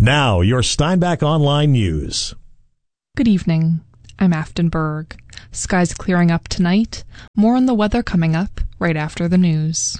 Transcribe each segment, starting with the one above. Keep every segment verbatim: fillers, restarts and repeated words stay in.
Now, your Steinbach Online News. Good evening. I'm Afton Berg. Skies clearing up tonight. More on the weather coming up right after the news.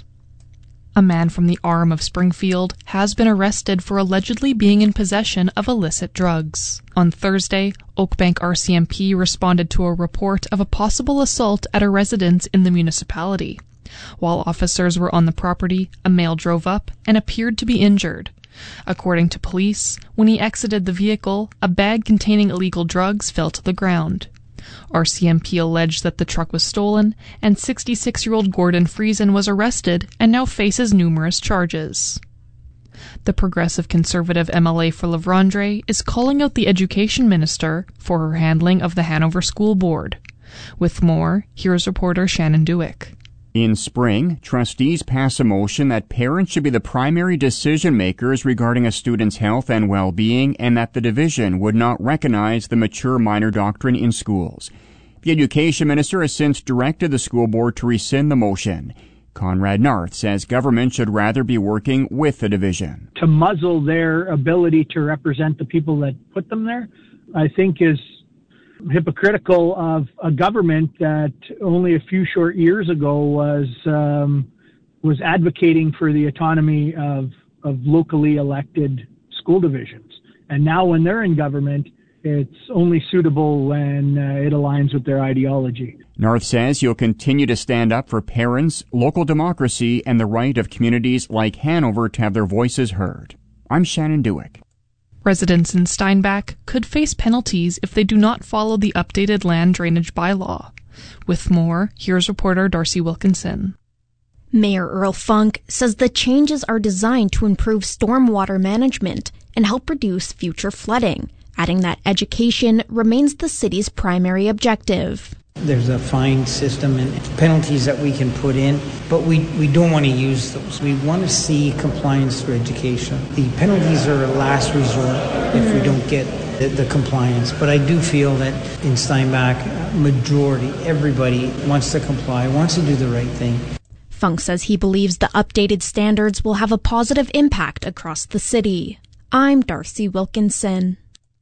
A man from the Arm of Springfield has been arrested for allegedly being in possession of illicit drugs. On Thursday, Oakbank R C M P responded to a report of a possible assault at a residence in the municipality. While officers were on the property, a male drove up and appeared to be injured. According to police, when he exited the vehicle, a bag containing illegal drugs fell to the ground. R C M P alleged that the truck was stolen, and sixty-six-year-old Gordon Friesen was arrested and now faces numerous charges. The Progressive Conservative M L A for La Vérendrye is calling out the Education Minister for her handling of the Hanover School Board. With more, here's reporter Shannon Dewick. In spring, trustees pass a motion that parents should be the primary decision makers regarding a student's health and well-being, and that the division would not recognize the mature minor doctrine in schools. The Education Minister has since directed the school board to rescind the motion. Conrad Narth says government should rather be working with the division. To muzzle their ability to represent the people that put them there, I think is hypocritical of a government that only a few short years ago was um, was advocating for the autonomy of of locally elected school divisions. And now when they're in government, it's only suitable when uh, it aligns with their ideology. Narth says he'll continue to stand up for parents, local democracy, and the right of communities like Hanover to have their voices heard. I'm Shannon Dewick. Residents in Steinbach could face penalties if they do not follow the updated land drainage bylaw. With more, here's reporter Darcy Wilkinson. Mayor Earl Funk says the changes are designed to improve stormwater management and help reduce future flooding, adding that education remains the city's primary objective. There's a fine system and penalties that we can put in, but we, we don't want to use those. We want to see compliance through education. The penalties are a last resort if we don't get the, the compliance. But I do feel that in Steinbach, majority, everybody wants to comply, wants to do the right thing. Funk says he believes the updated standards will have a positive impact across the city. I'm Darcy Wilkinson.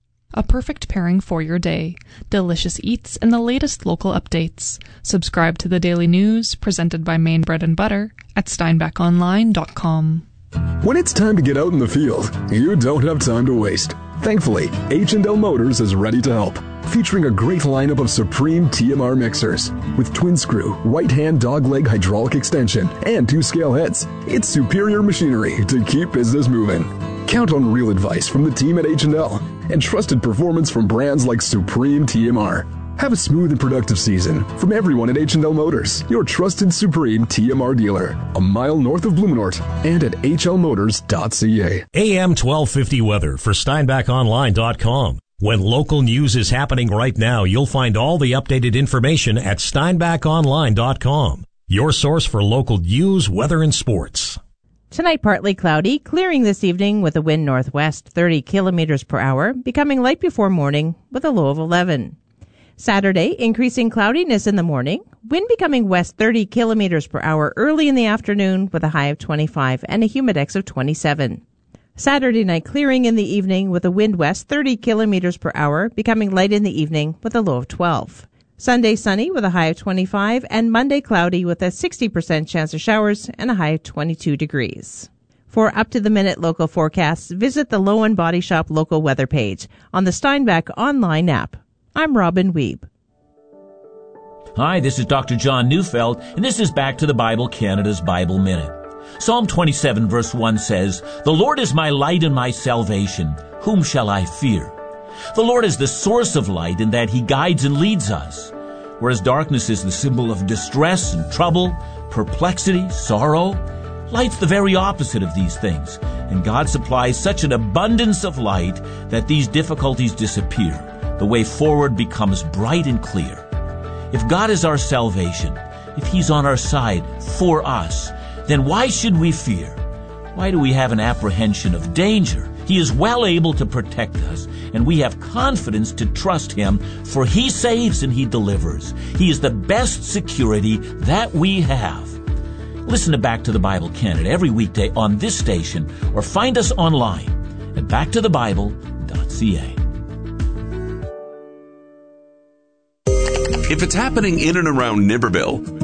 A perfect pairing for your day. Delicious eats and the latest local updates. Subscribe to the Daily News, presented by Maine Bread and Butter, at steinbach online dot com. When it's time to get out in the field, you don't have time to waste. Thankfully, H and L Motors is ready to help. Featuring a great lineup of Supreme T M R mixers with twin screw, right hand dogleg hydraulic extension, and two scale heads. It's superior machinery to keep business moving. Count on real advice from the team at H and L and trusted performance from brands like Supreme T M R. Have a smooth and productive season from everyone at H and L Motors, your trusted Supreme T M R dealer, a mile north of Blumenort, and at h l motors dot c a. A M twelve fifty weather for steinbach online dot com. When local news is happening right now, you'll find all the updated information at steinbach online dot com, your source for local news, weather, and sports. Tonight, partly cloudy, clearing this evening with a wind northwest thirty kilometers per hour, becoming light before morning with a low of eleven. Saturday, increasing cloudiness in the morning, wind becoming west thirty kilometers per hour early in the afternoon with a high of twenty-five and a humidex of twenty-seven. Saturday night, clearing in the evening with a wind west thirty kilometers per hour, becoming light in the evening with a low of twelve. Sunday, sunny with a high of twenty-five, and Monday, cloudy with a sixty percent chance of showers and a high of twenty-two degrees. For up-to-the-minute local forecasts, visit the Low and Body Shop local weather page on the Steinbach online app. I'm Robin Wiebe. Hi, this is Doctor John Neufeld, and this is Back to the Bible Canada's Bible Minute. Psalm twenty-seven verse one says, "The Lord is my light and my salvation. Whom shall I fear?" The Lord is the source of light in that He guides and leads us. Whereas darkness is the symbol of distress and trouble, perplexity, sorrow, light's the very opposite of these things. And God supplies such an abundance of light that these difficulties disappear. The way forward becomes bright and clear. If God is our salvation, if He's on our side for us, then why should we fear? Why do we have an apprehension of danger? He is well able to protect us, and we have confidence to trust Him, for He saves and He delivers. He is the best security that we have. Listen to Back to the Bible Canada every weekday on this station, or find us online at back to the bible dot c a. If it's happening in and around Niverville,